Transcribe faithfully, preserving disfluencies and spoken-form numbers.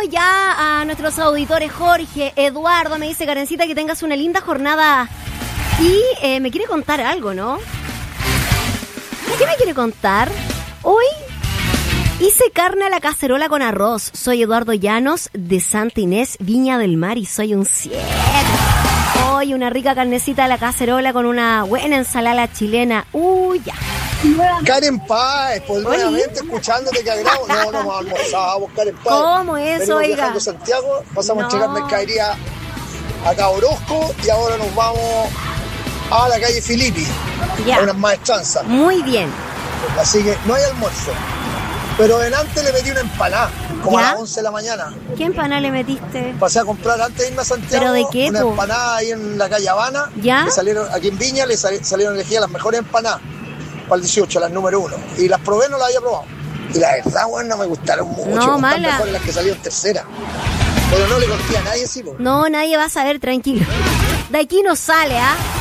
ya a nuestros auditores. Jorge, Eduardo, me dice Karencita que tengas una linda jornada. Y eh, me quiere contar algo, ¿no? ¿Qué me quiere contar? Hoy hice carne a la cacerola con arroz. Soy Eduardo Llanos de Santa Inés, Viña del Mar, y soy un siete. Hoy una rica carnecita a la cacerola con una buena ensalada chilena. Uy, ya. Karen Páez, pues nuevamente escuchándote que agrado. No, no hemos almorzado, Karen Páez. ¿Cómo es, Venimos oiga? viajando a Santiago, pasamos No. a entregar mercadería acá a Orozco y ahora nos vamos a la calle Filippi, Ya. a unas maestranzas. Muy bien. Así que no hay almuerzo. Pero en antes le metí una empanada, como ¿Ya? a las once de la mañana. ¿Qué empanada le metiste? Pasé a comprar antes de irme a Santiago. ¿Pero de qué, Una po? empanada ahí en la calle Habana. ¿Ya? Le salieron, aquí en Viña le sali- salieron elegidas las mejores empanadas para el dieciocho, las número uno. Y las probé, no las había probado. Y la verdad, bueno, no me gustaron mucho. No, Están mala. mejores las que salieron tercera. Pero no le conté a nadie, sí, po. No, nadie va a saber, tranquilo. De aquí no sale, ¿ah?